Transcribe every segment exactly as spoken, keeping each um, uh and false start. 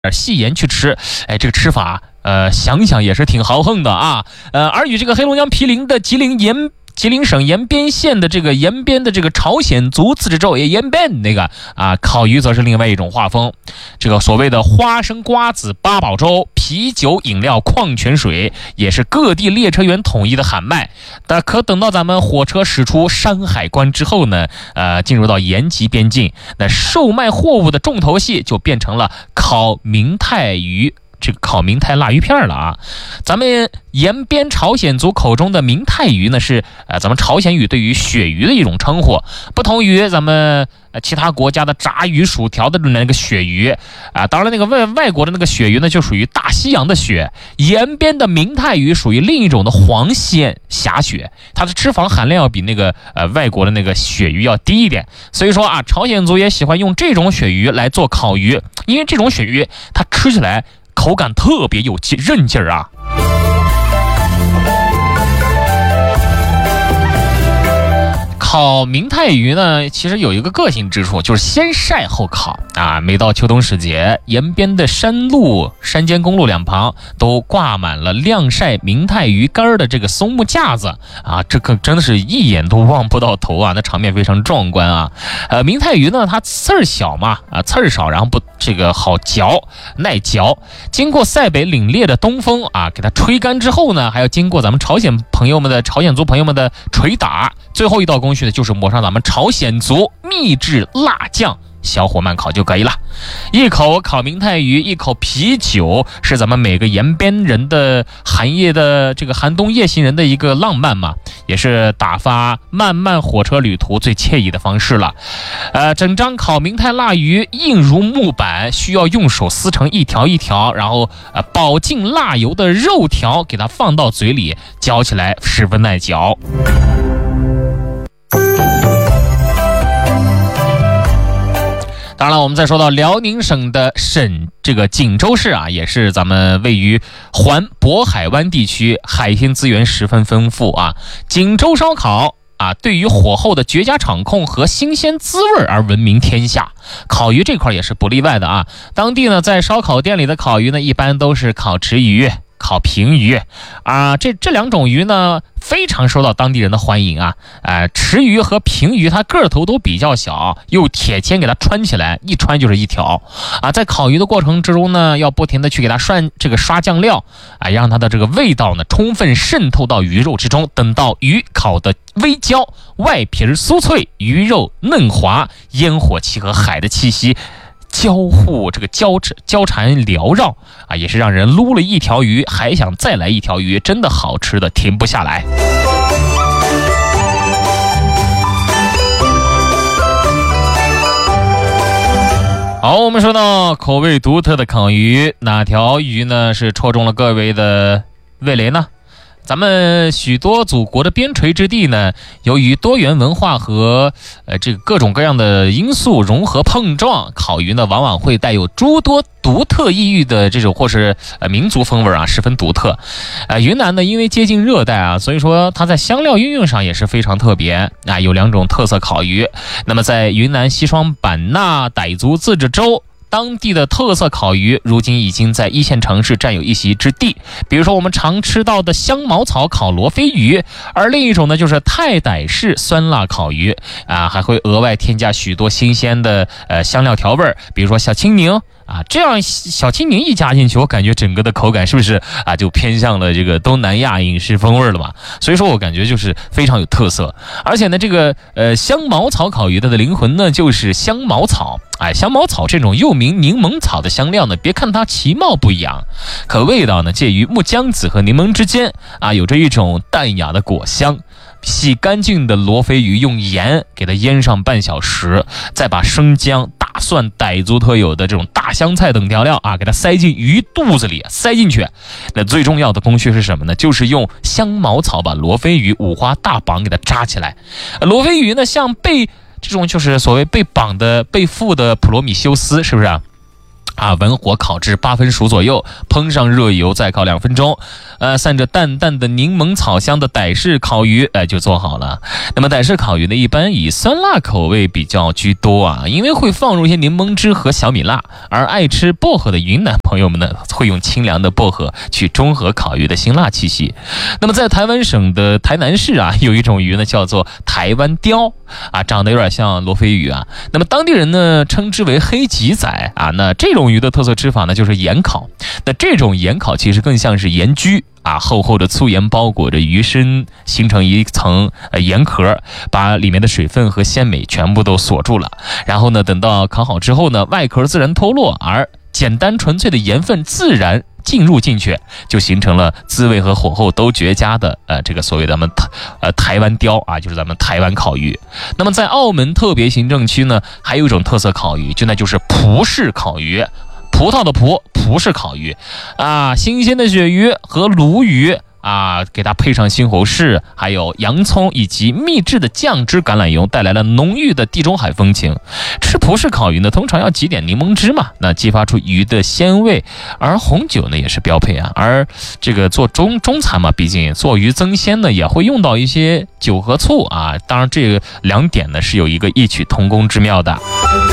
细盐去吃，哎，这个吃法，呃，想想也是挺豪横的啊。呃，而与这个黑龙江毗邻的吉林延吉林省延边县的这个延边的这个朝鲜族自治州也延边那个啊烤鱼，则是另外一种画风。这个所谓的花生瓜子八宝粥、啤酒、饮料、矿泉水，也是各地列车员统一的喊卖。但可等到咱们火车驶出山海关之后呢，呃，进入到延吉边境，那售卖货物的重头戏就变成了烤明太鱼。这个烤明太腊鱼片了啊！咱们延边朝鲜族口中的明太鱼呢，是呃咱们朝鲜语对于鳕鱼的一种称呼，不同于咱们呃其他国家的炸鱼薯条的那个鳕鱼啊。当然，那个外外国的那个鳕鱼呢，就属于大西洋的鳕。延边的明太鱼属于另一种的黄鲜虾鳕，它的脂肪含量要比那个呃外国的那个鳕鱼要低一点。所以说啊，朝鲜族也喜欢用这种鳕鱼来做烤鱼，因为这种鳕鱼它吃起来口感特别有韧劲儿啊！烤明太鱼呢，其实有一个个性之处，就是先晒后烤啊。每到秋冬时节，延边的山路、山间公路两旁都挂满了晾晒明太鱼干的这个松木架子啊，这个真的是一眼都望不到头啊，那场面非常壮观啊。呃，明太鱼呢，它刺儿小嘛，啊刺儿少，然后不这个好嚼耐嚼。经过塞北凛冽的东风啊，给它吹干之后呢，还要经过咱们朝鲜朋友们的朝鲜族朋友们的捶打，最后一道工序就是抹上咱们朝鲜族秘制辣酱，小火慢烤就可以了。一口烤明太鱼，一口啤酒，是咱们每个延边人的寒夜的这个寒冬夜行人的一个浪漫嘛，也是打发漫漫火车旅途最惬意的方式了。呃，整张烤明太腊鱼硬如木板，需要用手撕成一条一条，然后呃饱进辣油的肉条给它放到嘴里，嚼起来十分耐嚼。当然了，我们再说到辽宁省的沈这个锦州市啊，也是咱们位于环渤海湾地区，海鲜资源十分丰富啊。锦州烧烤啊，对于火候的绝佳掌控和新鲜滋味而闻名天下。烤鱼这块也是不例外的啊。当地呢，在烧烤店里的烤鱼呢，一般都是烤池鱼、烤平鱼啊，这这两种鱼呢，非常受到当地人的欢迎啊。呃，池鱼和平鱼它个头都比较小，用铁签给它穿起来，一穿就是一条啊。在烤鱼的过程之中呢，要不停的去给它涮这个刷酱料啊，让它的这个味道呢充分渗透到鱼肉之中。等到鱼烤的微焦，外皮酥脆，鱼肉嫩滑，烟火气和海的气息交互这个交交缠缭绕啊，也是让人撸了一条鱼还想再来一条鱼，真的好吃的停不下来。好，我们说到口味独特的烤鱼，哪条鱼呢是戳中了各位的味蕾呢？咱们许多祖国的边陲之地呢，由于多元文化和呃这个各种各样的因素融合碰撞，烤鱼呢往往会带有诸多独特异域的这种或是呃民族风味啊，十分独特。呃，云南呢因为接近热带啊，所以说它在香料运用上也是非常特别啊，有两种特色烤鱼。那么在云南西双版纳傣族自治州，当地的特色烤鱼如今已经在一线城市占有一席之地，比如说我们常吃到的香茅草烤罗非鱼，而另一种呢就是太傣式酸辣烤鱼啊，还会额外添加许多新鲜的呃香料调味，比如说小青柠啊，这样小青柠一加进去，我感觉整个的口感是不是啊就偏向了这个东南亚饮食风味了嘛？所以说我感觉就是非常有特色。而且呢，这个呃香茅草烤鱼它的灵魂呢就是香茅草。哎，香茅草这种又名柠檬草的香料呢，别看它其貌不扬，可味道呢介于木姜子和柠檬之间啊，有着一种淡雅的果香。洗干净的罗非鱼用盐给它腌上半小时，再把生姜、大蒜、傣族特有的这种大香菜等调料啊，给它塞进鱼肚子里，塞进去。那最重要的工序是什么呢？就是用香茅草把罗非鱼五花大绑给它扎起来。罗非鱼呢，像被这种就是所谓被绑的被缚的普罗米修斯，是不是啊？ 啊，文火烤至八分熟左右，烹上热油，再烤两分钟。呃，散着淡淡的柠檬草香的傣式烤鱼，哎、呃，就做好了。那么傣式烤鱼呢，一般以酸辣口味比较居多啊，因为会放入一些柠檬汁和小米辣。而爱吃薄荷的云南朋友们呢，会用清凉的薄荷去中和烤鱼的辛辣气息。那么在台湾省的台南市啊，有一种鱼呢，叫做台湾鲷啊，长得有点像罗非鱼啊。那么当地人呢，称之为黑吉仔啊。那这种鱼的特色吃法呢，就是盐烤。那这种盐烤其实更像是盐焗啊，厚厚的粗盐包裹着鱼身，形成一层呃盐壳，把里面的水分和鲜美全部都锁住了。然后呢，等到烤好之后呢，外壳自然脱落，而简单纯粹的盐分自然进入进去，就形成了滋味和火候都绝佳的呃这个所谓的咱们呃台湾鲷啊，就是咱们台湾烤鱼。那么在澳门特别行政区呢，还有一种特色烤鱼，就那就是葡式烤鱼。葡萄的葡，葡式烤鱼啊，新鲜的鳕鱼和鲈鱼啊，给它配上西红柿，还有洋葱以及秘制的酱汁橄榄油，带来了浓郁的地中海风情。吃葡式烤鱼呢，通常要挤点柠檬汁嘛，那激发出鱼的鲜味，而红酒呢也是标配啊。而这个做中中餐嘛，毕竟做鱼增鲜呢，也会用到一些酒和醋啊。当然，这个两点呢是有一个异曲同工之妙的。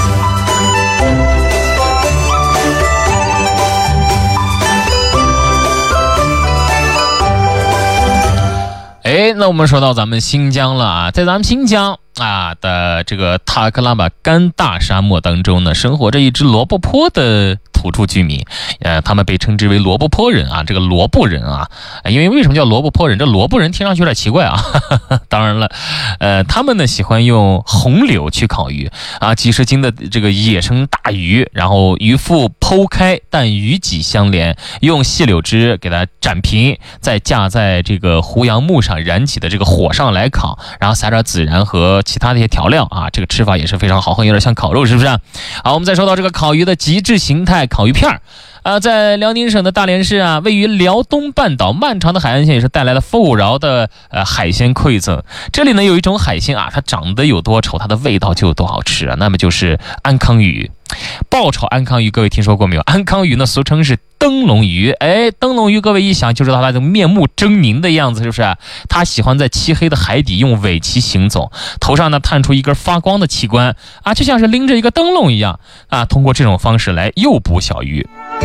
哎，那我们说到咱们新疆了啊，在咱们新疆啊的这个塔克拉玛干大沙漠当中呢，生活着一支罗布泊的土著居民，呃，他们被称之为罗布泊人啊，这个罗布人啊，因为为什么叫罗布泊人？这罗布人听上去有点奇怪啊。当然了，呃，他们呢喜欢用红柳去烤鱼啊，几十斤的这个野生大鱼，然后鱼腹剖开，但鱼脊相连，用细柳枝给它斩平，再架在这个胡杨木上燃起的这个火上来烤，然后撒点孜然和其他的一些调料啊，这个吃法也是非常好喝，有点像烤肉，是不是？好，我们再说到这个烤鱼的极致形态，烤鱼片儿。啊，在辽宁省的大连市啊，位于辽东半岛漫长的海岸线，也是带来了富饶的呃海鲜馈赠。这里呢有一种海鲜啊，它长得有多丑，它的味道就有多好吃啊，那么就是安康鱼。爆炒安康鱼，各位听说过没有？安康鱼呢，俗称是灯笼鱼。哎，灯笼鱼，各位一想就知道它的面目狰狞的样子，是不是？它喜欢在漆黑的海底用尾鳍行走，头上呢探出一根发光的器官啊，就像是拎着一个灯笼一样啊。通过这种方式来诱捕小鱼。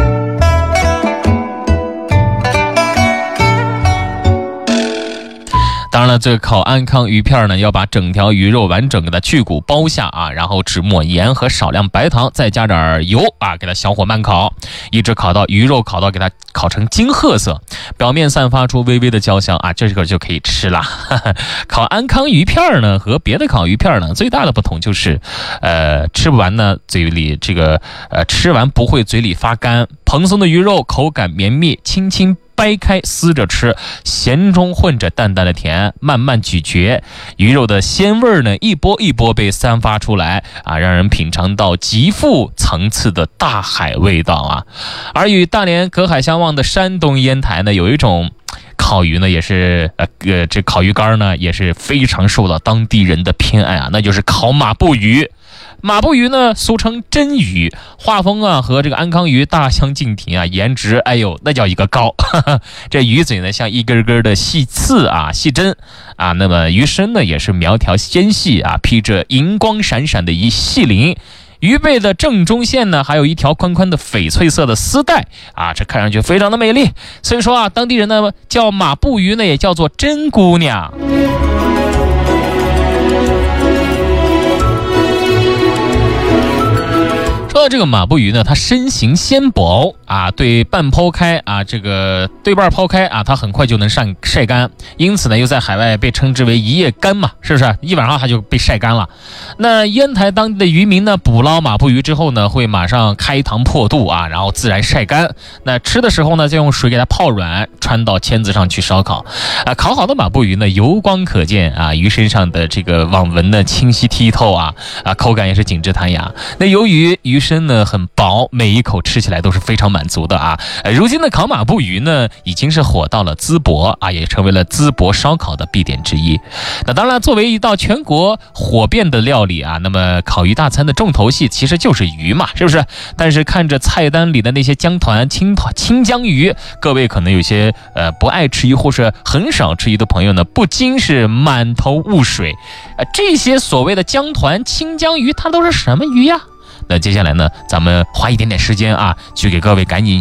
当然了，这个烤安康鱼片呢，要把整条鱼肉完整给它去骨剥下啊，然后只抹盐和少量白糖，再加点油啊，给它小火慢烤，一直烤到鱼肉烤到给它烤成金褐色，表面散发出微微的焦香啊，这个就可以吃了。烤安康鱼片呢和别的烤鱼片呢，最大的不同就是，呃，吃不完呢嘴里这个呃吃完不会嘴里发干，蓬松的鱼肉口感绵密，轻轻掰开撕着吃，咸中混着淡淡的甜，慢慢咀嚼，鱼肉的鲜味呢一波一波被散发出来啊，让人品尝到极富层次的大海味道啊。而与大连隔海相望的山东烟台呢，有一种烤鱼呢，也是呃呃这烤鱼干呢也是非常受到当地人的偏爱啊，那就是烤马步鱼。马步鱼呢，俗称真鱼，画风啊和这个安康鱼大相径庭啊，颜值哎呦那叫一个高。这鱼嘴呢像一根根的细刺啊，细针啊，那么鱼身呢也是苗条纤细啊，披着银光闪闪的一细鳞。鱼背的正中线呢，还有一条宽宽的翡翠色的丝带啊，这看上去非常的美丽。所以说啊，当地人呢叫马步鱼呢，也叫做真姑娘。说到这个马步鱼呢，它身形纤薄啊，对半剖开啊，这个对半剖开啊，它很快就能晒晒干，因此呢，又在海外被称之为一夜干嘛，是不是？一晚上它就被晒干了。那烟台当地的渔民呢，捕捞马步鱼之后呢，会马上开膛破肚啊，然后自然晒干。那吃的时候呢，再用水给它泡软，穿到签子上去烧烤。啊，烤好的马步鱼呢，油光可见啊，鱼身上的这个网纹呢清晰剔透啊，啊，口感也是紧致弹牙。那由于鱼身身呢很薄，每一口吃起来都是非常满足的啊。呃，如今的烤马步鱼呢，已经是火到了淄博啊，也成为了淄博烧烤的必点之一。那当然，作为一道全国火遍的料理啊，那么烤鱼大餐的重头戏其实就是鱼嘛，是不是？但是看着菜单里的那些姜团、青团、青江鱼，各位可能有些呃不爱吃鱼或是很少吃鱼的朋友呢，不禁是满头雾水。呃，这些所谓的姜团、青江鱼，它都是什么鱼呀？那接下来呢，咱们花一点点时间啊，去给各位赶紧